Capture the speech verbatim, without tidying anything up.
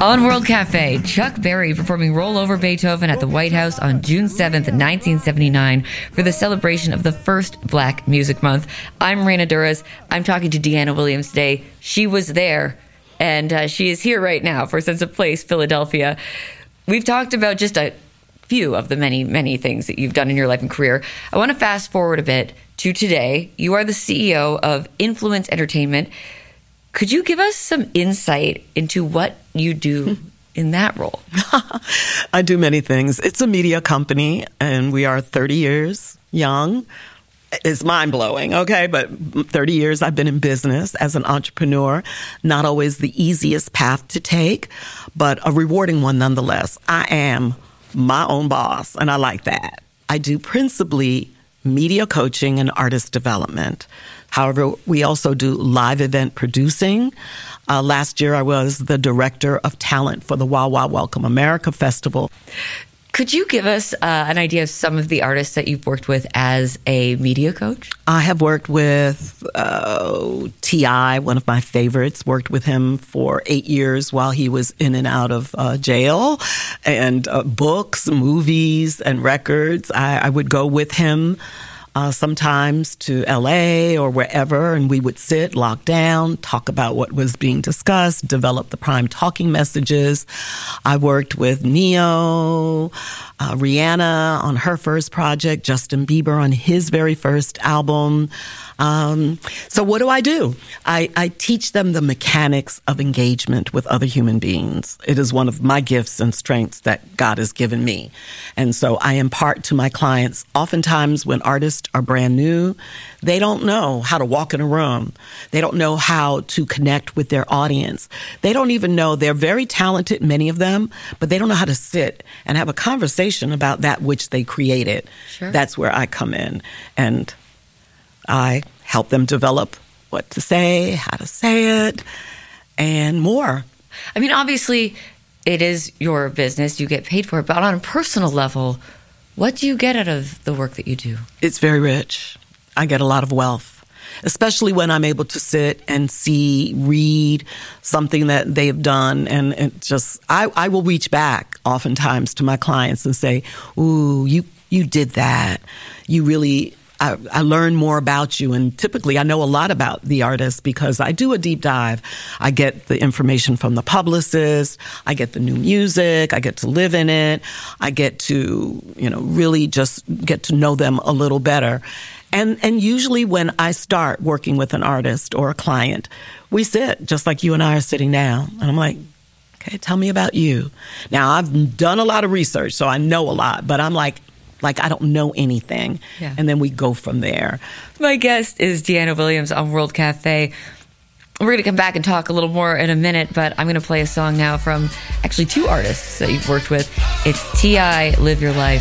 On World Cafe, Chuck Berry performing Roll Over Beethoven at the White House on June seventh, nineteen seventy-nine for the celebration of the first Black Music Month. I'm Raina Duras. I'm talking to Deanna Williams today. She was there, and uh, she is here right now for Sense of Place, Philadelphia. We've talked about just a few of the many, many things that you've done in your life and career. I want to fast forward a bit to today. You are the C E O of Influence Entertainment. Could you give us some insight into what you do in that role? I do many things. It's a media company, and we are thirty years young. It's mind-blowing, okay? But thirty years I've been in business as an entrepreneur. Not always the easiest path to take, but a rewarding one nonetheless. I am my own boss, and I like that. I do principally media coaching and artist development. However, we also do live event producing. Uh, last year, I was the director of talent for the Wow Wow Welcome America Festival. Could you give us uh, an idea of some of the artists that you've worked with as a media coach? I have worked with uh, T I, one of my favorites, worked with him for eight years while he was in and out of uh, jail, and uh, books, movies, and records. I, I would go with him Uh, sometimes to L A or wherever, and we would sit, lock down, talk about what was being discussed, develop the prime talking messages. I worked with Neo, uh, Rihanna on her first project, Justin Bieber on his very first album. Um, so what do I do? I, I teach them the mechanics of engagement with other human beings. It is one of my gifts and strengths that God has given me. And so I impart to my clients, oftentimes when artists are brand new, they don't know how to walk in a room. They don't know how to connect with their audience. They don't even know, they're very talented, many of them, but they don't know how to sit and have a conversation about that which they created. Sure. That's where I come in, and I help them develop what to say, how to say it, and more. I mean, obviously, it is your business. You get paid for it. But on a personal level, what do you get out of the work that you do? It's very rich. I get a lot of wealth, especially when I'm able to sit and see, read something that they've done. And it just, I, I will reach back oftentimes to my clients and say, ooh, you, you did that. You really... I, I learn more about you, and typically I know a lot about the artist because I do a deep dive. I get the information from the publicist, I get the new music, I get to live in it, I get to, you know, really just get to know them a little better. And and usually when I start working with an artist or a client, we sit just like you and I are sitting now, and I'm like, okay, tell me about you. Now, I've done a lot of research, so I know a lot, but I'm like, Like, I don't know anything. Yeah. And then we go from there. My guest is Deanna Williams on World Cafe. We're going to come back and talk a little more in a minute, but I'm going to play a song now from actually two artists that you've worked with. It's T I, Live Your Life.